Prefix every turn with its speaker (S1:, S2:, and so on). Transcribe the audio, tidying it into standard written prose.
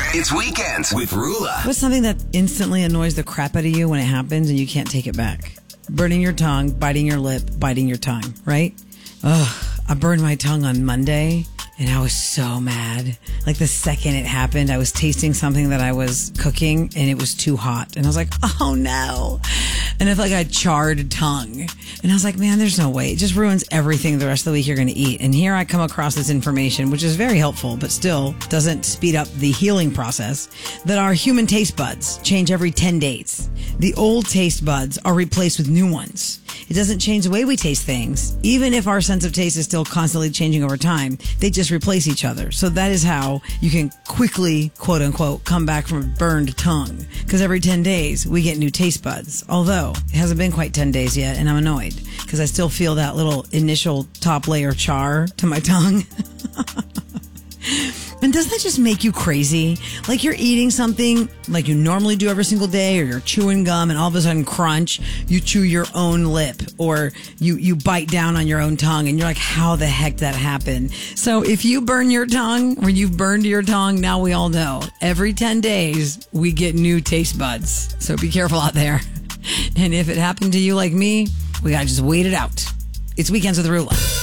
S1: It's Weekends with Rula.
S2: What's something that instantly annoys the crap out of you when it happens and you can't take it back? Burning your tongue, biting your lip, biting your tongue, right? Ugh, I burned my tongue on Monday and I was so mad. Like the second it happened, I was tasting something that I was cooking and it was too hot. And I was like, oh no. And I felt like I had charred tongue. And I was like, man, there's no way. It just ruins everything the rest of the week you're going to eat. And here I come across this information, which is very helpful, but still doesn't speed up the healing process, that our human taste buds change every 10 days. The old taste buds are replaced with new ones. It doesn't change the way we taste things. Even if our sense of taste is still constantly changing over time, they just replace each other. So that is how you can quickly, quote unquote, come back from a burned tongue. Because every 10 days, we get new taste buds. Although it hasn't been quite 10 days yet, and I'm annoyed because I still feel that little initial top layer char to my tongue. And doesn't that just make you crazy? Like you're eating something like you normally do every single day, or you're chewing gum and all of a sudden crunch, you chew your own lip, or you bite down on your own tongue and you're like, how the heck that happened? So if you burn your tongue or you've burned your tongue, now we all know every 10 days we get new taste buds. So be careful out there. And if it happened to you like me, we gotta just wait it out. It's Weekends with Rula.